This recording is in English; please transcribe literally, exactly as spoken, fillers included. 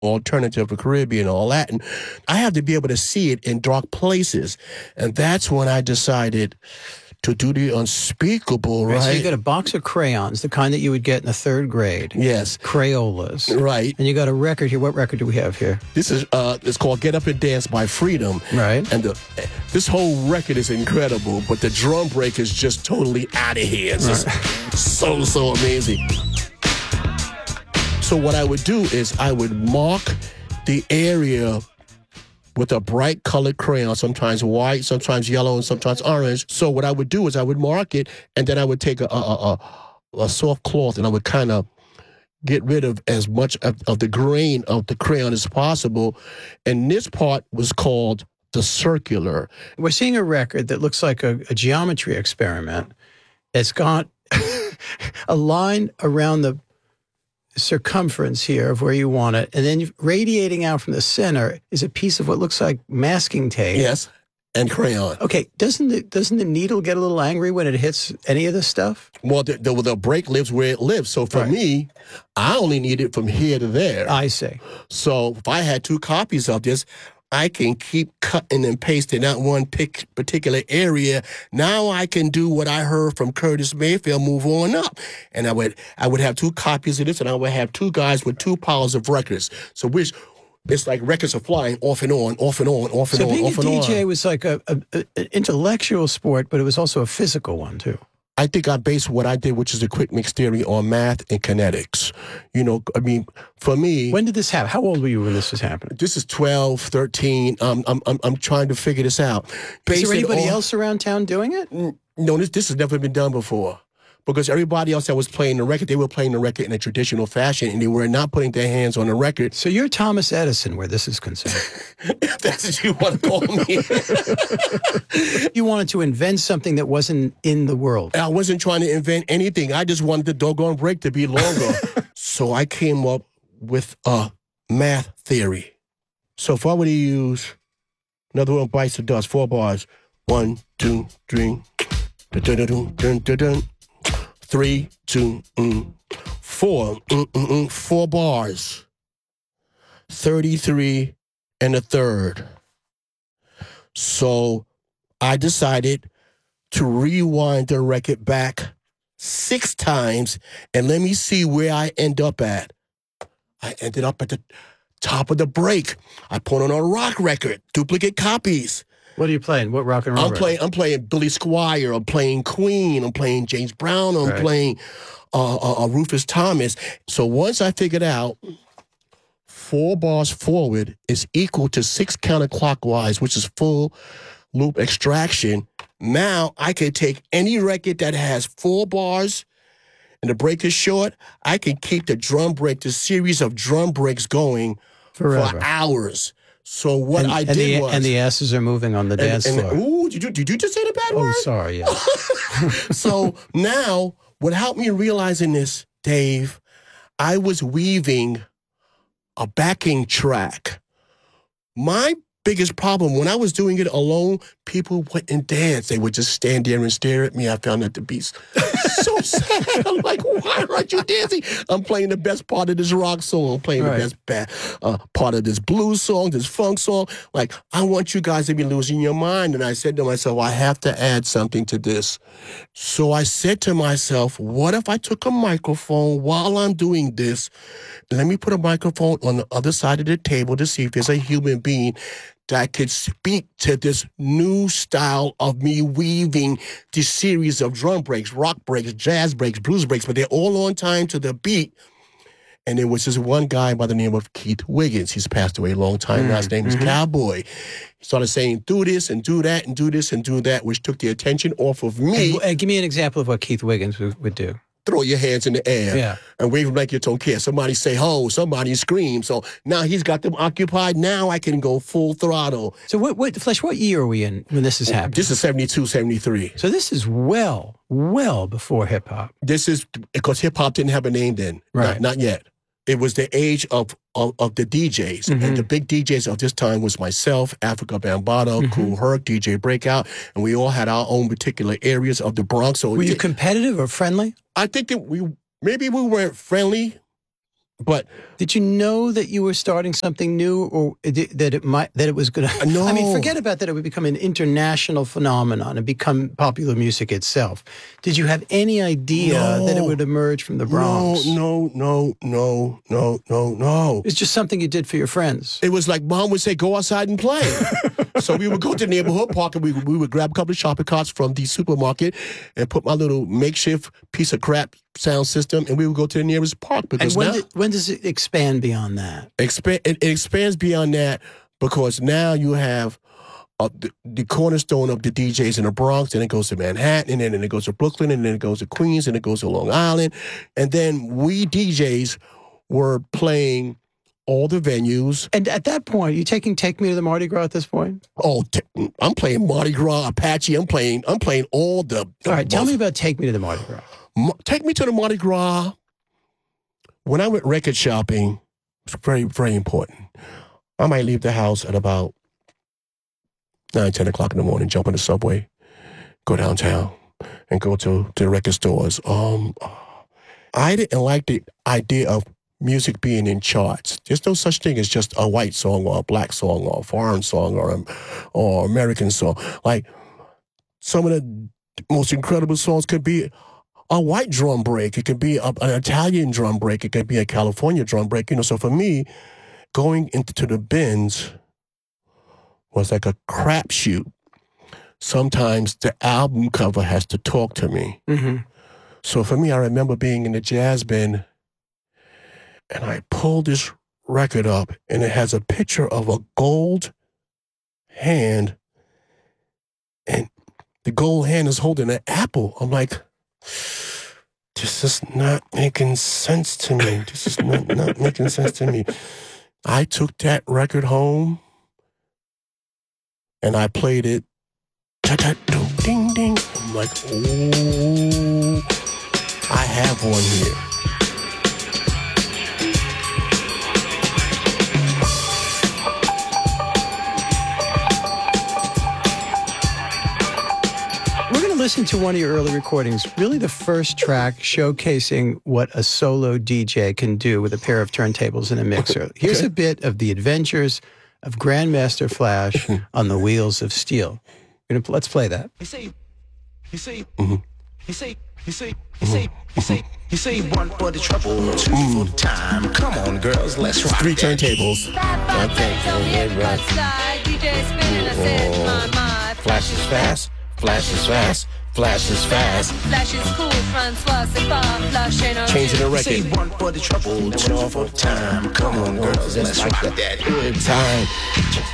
alternative or Caribbean, all that. And I have to be able to see it in dark places. And that's when I decided to do the unspeakable, right? right? So you got a box of crayons, the kind that you would get in the third grade. Yes. Crayolas. Right. And you got a record here. What record do we have here? This is, uh, it's called Get Up and Dance by Freedom. Right. And the, this whole record is incredible, but the drum break is just totally out of here. It's just right. so, so amazing. So what I would do is I would mark the area with a bright colored crayon, sometimes white, sometimes yellow, and sometimes orange. So what I would do is I would mark it, and then I would take a a, a, a soft cloth, and I would kind of get rid of as much of, of the grain of the crayon as possible. And this part was called the circular. We're seeing a record that looks like a, a geometry experiment. It's got a line around the circumference here of where you want it, and then radiating out from the center is a piece of what looks like masking tape. Yes, and crayon. Okay, doesn't the, doesn't the needle get a little angry when it hits any of this stuff? Well, the, the, the break lives where it lives. So for right. me, I only need it from here to there. I see. So if I had two copies of this, I can keep cutting and pasting that one pic- particular area. Now I can do what I heard from Curtis Mayfield, move on up. And I would I would have two copies of this, and I would have two guys with two piles of records. So which it's like records are flying off and on, off and on, off and so on, being off a and D J on. was like a, a, a, an intellectual sport, but it was also a physical one, too. I think I based what I did, which is the quick mix theory, on math and kinetics. You know, I mean, for me... When did this happen? How old were you when this was happening? This is twelve, thirteen. Um, I'm, I'm, I'm trying to figure this out. Based is there anybody on, else around town doing it? No, this, this has never been done before. Because everybody else that was playing the record, they were playing the record in a traditional fashion, and they were not putting their hands on the record. So you're Thomas Edison, where this is concerned. If that's what you want to call me. You wanted to invent something that wasn't in the world. I wasn't trying to invent anything. I just wanted the doggone break to be longer. So I came up with a math theory. So if I were to use another one bites the dust, four bars. One, two, three. Dun-dun-dun, dun-dun-dun. Three, two, mm, four, mm, mm, mm, four bars. thirty-three and a third. So I decided to rewind the record back six times and let me see where I end up at. I ended up at the top of the break. I put on a rock record, duplicate copies. What are you playing? What rock and roll? I'm playing. I'm playing Billy Squier. I'm playing Queen. I'm playing James Brown. I'm right. playing uh, uh, uh, Rufus Thomas. So once I figured out four bars forward is equal to six counterclockwise, which is full loop extraction. Now I can take any record that has four bars and the break is short. I can keep the drum break, the series of drum breaks going forever. For hours. So what and, I and did the, was... And the asses are moving on the and, dance and, floor. Ooh, did you, did you just say the bad oh, word? Oh, sorry, yeah. So now, what helped me realizing this, Dave, I was weaving a backing track. My biggest problem, when I was doing it alone, people wouldn't dance. They would just stand there and stare at me. I found that to be so sad. I'm like, why aren't you dancing? I'm playing the best part of this rock song. I'm playing right. the best ba- uh, part of this blues song, this funk song. Like, I want you guys to be losing your mind. And I said to myself, I have to add something to this. So I said to myself, what if I took a microphone while I'm doing this? Let me put a microphone on the other side of the table to see if there's a human being that could speak to this new style of me weaving this series of drum breaks, rock breaks, jazz breaks, blues breaks, but they're all on time to the beat. And there was this one guy by the name of Keith Wiggins. He's passed away a long time. Mm, His name is mm-hmm. Cowboy. He started saying, do this and do that and do this and do that, which took the attention off of me. And, uh, give me an example of what Keith Wiggins would, would do. Throw your hands in the air yeah. and wave them like you don't care. Somebody say, ho, somebody scream. So now he's got them occupied. Now I can go full throttle. So what, what Flesh, what year are we in when this is happening? This is seventy-two, seventy-three. So this is well, well before hip-hop. This is because hip-hop didn't have a name then. Right. Not, not yet. It was the age of of, of the D Js. Mm-hmm. And the big D Js of this time was myself, Africa Bambaataa, mm-hmm. Kool Herc, D J Breakout, and we all had our own particular areas of the Bronx. So were you competitive or friendly? I think that we maybe we weren't friendly. But did you know that you were starting something new, or it- that it might that it was going to? No. I mean, forget about that. It would become an international phenomenon and become popular music itself. Did you have any idea No. that it would emerge from the Bronx? No, no, no, no, no, no, no. It's just something you did for your friends. It was like Mom would say, go outside and play. So we would go to the neighborhood park and we, we would grab a couple of shopping carts from the supermarket and put my little makeshift piece of crap sound system, and we would go to the nearest park. Because And when, now did, when does it expand beyond that? expand, it, it expands beyond that, because now you have uh, the, the cornerstone of the D Js in the Bronx, and it goes to Manhattan, and then it goes to Brooklyn, and then it goes to Queens, and it goes to Long Island. And then we D Js were playing all the venues. And at that point, you taking Take Me to the Mardi Gras at this point? Oh, t- I'm playing Mardi Gras, Apache. I'm playing. I'm playing all the. the All right, tell most- me about Take Me to the Mardi Gras. Mo- Take Me to the Mardi Gras. When I went record shopping, it's very, very important. I might leave the house at about nine, ten o'clock in the morning, jump on the subway, go downtown, and go to, to the record stores. Um, I didn't like the idea of music being in charts. There's no such thing as just a white song or a black song or a foreign song or a, or American song. Like, some of the most incredible songs could be a white drum break. It could be a, an Italian drum break. It could be a California drum break. You know, so for me, going into the bins was like a crapshoot. Sometimes the album cover has to talk to me. Mm-hmm. So for me, I remember being in the jazz bin, and I pulled this record up, and it has a picture of a gold hand, and the gold hand is holding an apple. I'm like, this is not making sense to me. This is not, not making sense to me. I took that record home, and I played it. Ding, ding. I'm like, oh, I have one here. Listen to one of your early recordings, really the first track showcasing what a solo D J can do with a pair of turntables and a mixer. Here's Okay. a bit of the adventures of Grandmaster Flash on the Wheels of Steel. We're gonna, let's play that. You say, you say, Mm-hmm. you say, you say, you say, you say, you say one for the trouble, two for the time. Come on, girls, let's rock Three that. turntables. Flash is fast, flash is fast, flash is fast. Flash is cool, Francois, c'est pas flash ain't no Changing the You say record. one for the trouble, two for the time. Come on, girls, let's rock that. Good time.